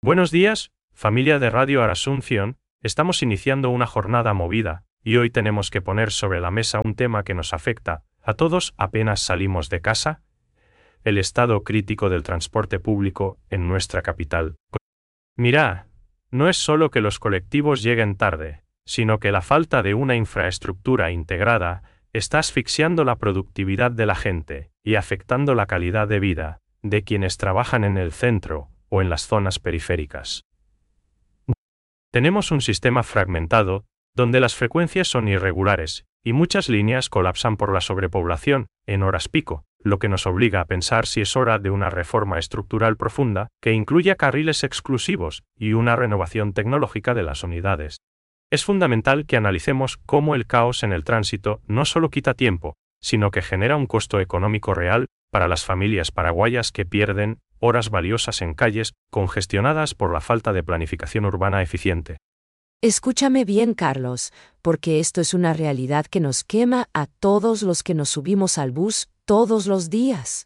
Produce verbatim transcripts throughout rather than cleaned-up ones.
Buenos días, familia de Radio Asunción. Estamos iniciando una jornada movida, y hoy tenemos que poner sobre la mesa un tema que nos afecta a todos apenas salimos de casa: el estado crítico del transporte público en nuestra capital. Mirá, no es solo que los colectivos lleguen tarde, sino que la falta de una infraestructura integrada está asfixiando la productividad de la gente y afectando la calidad de vida de quienes trabajan en el centro o en las zonas periféricas. Tenemos un sistema fragmentado, donde las frecuencias son irregulares, y muchas líneas colapsan por la sobrepoblación, en horas pico, lo que nos obliga a pensar si es hora de una reforma estructural profunda, que incluya carriles exclusivos y una renovación tecnológica de las unidades. Es fundamental que analicemos cómo el caos en el tránsito no solo quita tiempo, sino que genera un costo económico real para las familias paraguayas que pierden horas valiosas en calles congestionadas por la falta de planificación urbana eficiente. Escúchame bien, Carlos, porque esto es una realidad que nos quema a todos los que nos subimos al bus todos los días.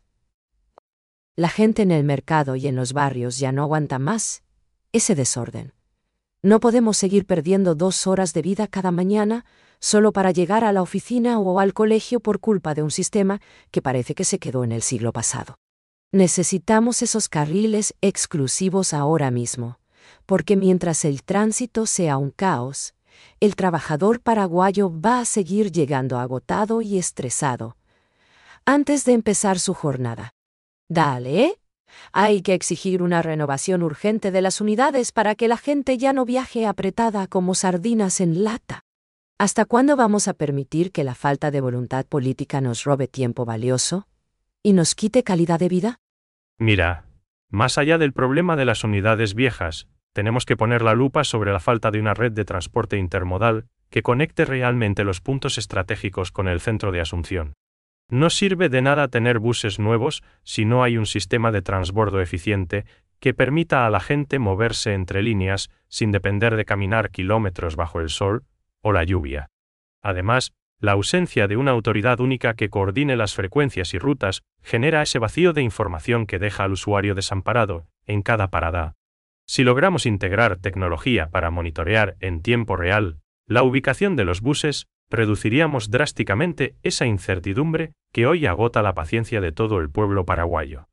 La gente en el mercado y en los barrios ya no aguanta más ese desorden. No podemos seguir perdiendo dos horas de vida cada mañana solo para llegar a la oficina o al colegio por culpa de un sistema que parece que se quedó en el siglo pasado. Necesitamos esos carriles exclusivos ahora mismo, porque mientras el tránsito sea un caos, el trabajador paraguayo va a seguir llegando agotado y estresado antes de empezar su jornada. Dale, ¿eh? Hay que exigir una renovación urgente de las unidades para que la gente ya no viaje apretada como sardinas en lata. ¿Hasta cuándo vamos a permitir que la falta de voluntad política nos robe tiempo valioso y nos quite calidad de vida? Mira, más allá del problema de las unidades viejas, tenemos que poner la lupa sobre la falta de una red de transporte intermodal que conecte realmente los puntos estratégicos con el centro de Asunción. No sirve de nada tener buses nuevos si no hay un sistema de transbordo eficiente que permita a la gente moverse entre líneas sin depender de caminar kilómetros bajo el sol o la lluvia. Además, la ausencia de una autoridad única que coordine las frecuencias y rutas genera ese vacío de información que deja al usuario desamparado en cada parada. Si logramos integrar tecnología para monitorear en tiempo real la ubicación de los buses, reduciríamos drásticamente esa incertidumbre que hoy agota la paciencia de todo el pueblo paraguayo.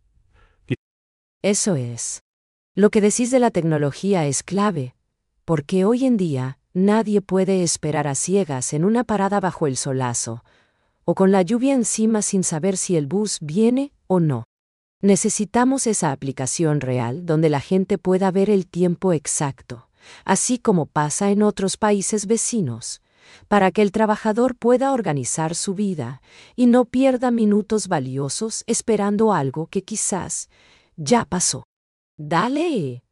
Eso es. Lo que decís de la tecnología es clave, porque hoy en día nadie puede esperar a ciegas en una parada bajo el solazo, o con la lluvia encima sin saber si el bus viene o no. Necesitamos esa aplicación real donde la gente pueda ver el tiempo exacto, así como pasa en otros países vecinos, para que el trabajador pueda organizar su vida y no pierda minutos valiosos esperando algo que quizás ya pasó. ¡Dale!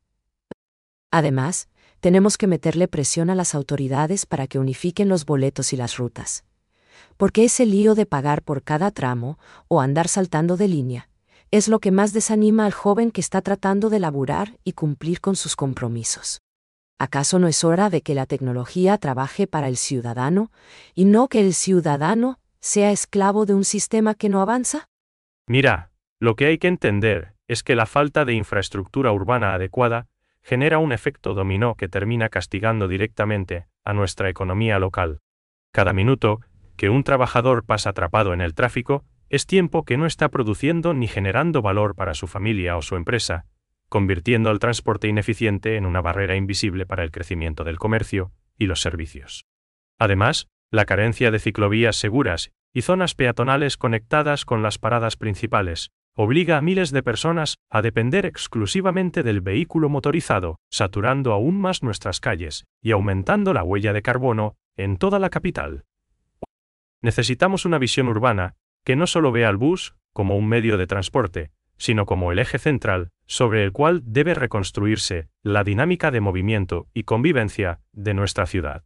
Además, tenemos que meterle presión a las autoridades para que unifiquen los boletos y las rutas. Porque ese lío de pagar por cada tramo o andar saltando de línea es lo que más desanima al joven que está tratando de laburar y cumplir con sus compromisos. ¿Acaso no es hora de que la tecnología trabaje para el ciudadano y no que el ciudadano sea esclavo de un sistema que no avanza? Mira, lo que hay que entender es que la falta de infraestructura urbana adecuada genera un efecto dominó que termina castigando directamente a nuestra economía local. Cada minuto que un trabajador pasa atrapado en el tráfico es tiempo que no está produciendo ni generando valor para su familia o su empresa, convirtiendo al transporte ineficiente en una barrera invisible para el crecimiento del comercio y los servicios. Además, la carencia de ciclovías seguras y zonas peatonales conectadas con las paradas principales obliga a miles de personas a depender exclusivamente del vehículo motorizado, saturando aún más nuestras calles y aumentando la huella de carbono en toda la capital. Necesitamos una visión urbana que no solo vea al bus como un medio de transporte, sino como el eje central sobre el cual debe reconstruirse la dinámica de movimiento y convivencia de nuestra ciudad.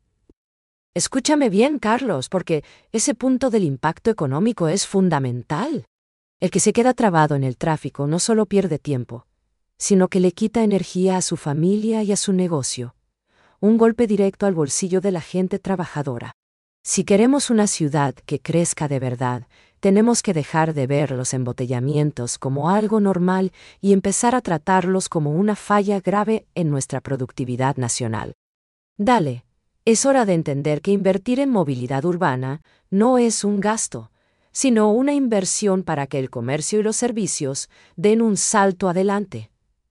Escúchame bien, Carlos, porque ese punto del impacto económico es fundamental. El que se queda trabado en el tráfico no solo pierde tiempo, sino que le quita energía a su familia y a su negocio. Un golpe directo al bolsillo de la gente trabajadora. Si queremos una ciudad que crezca de verdad, tenemos que dejar de ver los embotellamientos como algo normal y empezar a tratarlos como una falla grave en nuestra productividad nacional. Dale, es hora de entender que invertir en movilidad urbana no es un gasto, sino una inversión para que el comercio y los servicios den un salto adelante.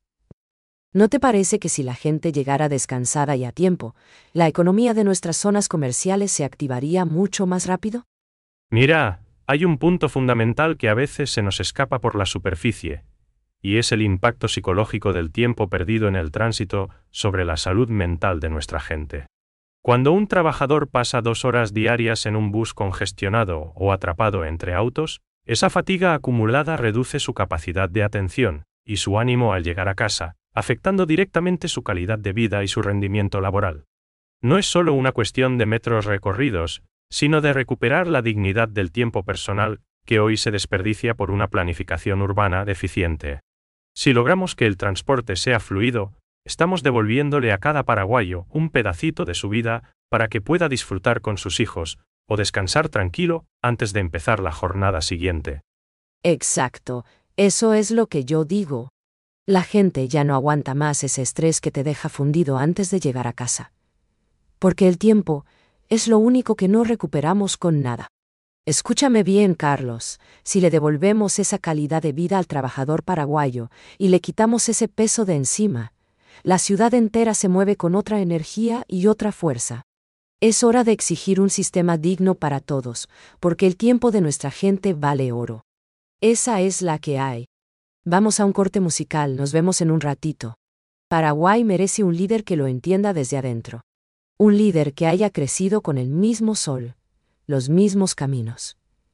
¿No te parece que si la gente llegara descansada y a tiempo, la economía de nuestras zonas comerciales se activaría mucho más rápido? Mira, hay un punto fundamental que a veces se nos escapa por la superficie, y es el impacto psicológico del tiempo perdido en el tránsito sobre la salud mental de nuestra gente. Cuando un trabajador pasa dos horas diarias en un bus congestionado o atrapado entre autos, esa fatiga acumulada reduce su capacidad de atención y su ánimo al llegar a casa, afectando directamente su calidad de vida y su rendimiento laboral. No es solo una cuestión de metros recorridos, sino de recuperar la dignidad del tiempo personal que hoy se desperdicia por una planificación urbana deficiente. Si logramos que el transporte sea fluido, estamos devolviéndole a cada paraguayo un pedacito de su vida para que pueda disfrutar con sus hijos o descansar tranquilo antes de empezar la jornada siguiente. Exacto, eso es lo que yo digo. La gente ya no aguanta más ese estrés que te deja fundido antes de llegar a casa. Porque el tiempo es lo único que no recuperamos con nada. Escúchame bien, Carlos, si le devolvemos esa calidad de vida al trabajador paraguayo y le quitamos ese peso de encima, la ciudad entera se mueve con otra energía y otra fuerza. Es hora de exigir un sistema digno para todos, porque el tiempo de nuestra gente vale oro. Esa es la que hay. Vamos a un corte musical, nos vemos en un ratito. Paraguay merece un líder que lo entienda desde adentro. Un líder que haya crecido con el mismo sol, los mismos caminos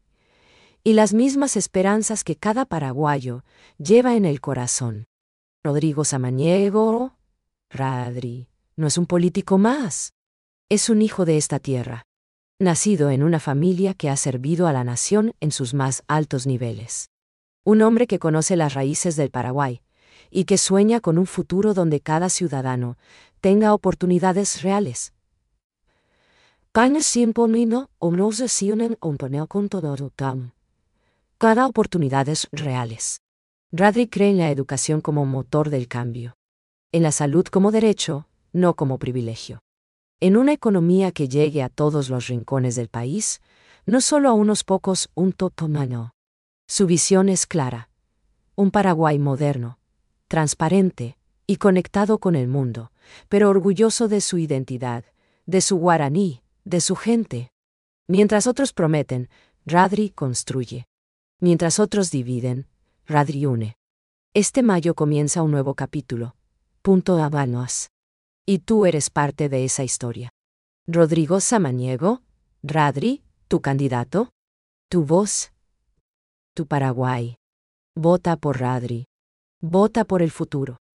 y las mismas esperanzas que cada paraguayo lleva en el corazón. Rodrigo Samaniego, Radri, no es un político más. Es un hijo de esta tierra, nacido en una familia que ha servido a la nación en sus más altos niveles. Un hombre que conoce las raíces del Paraguay y que sueña con un futuro donde cada ciudadano tenga oportunidades reales. Cada oportunidades reales. Radri cree en la educación como motor del cambio. En la salud como derecho, no como privilegio. En una economía que llegue a todos los rincones del país, no solo a unos pocos, un totomano. Su visión es clara. Un Paraguay moderno, transparente y conectado con el mundo, pero orgulloso de su identidad, de su guaraní, de su gente. Mientras otros prometen, Radri construye. Mientras otros dividen, Radri une. Este mayo comienza un nuevo capítulo. Punto Habanos. Y tú eres parte de esa historia. Rodrigo Samaniego, Radri, tu candidato, tu voz, tu Paraguay. Vota por Radri. Vota por el futuro.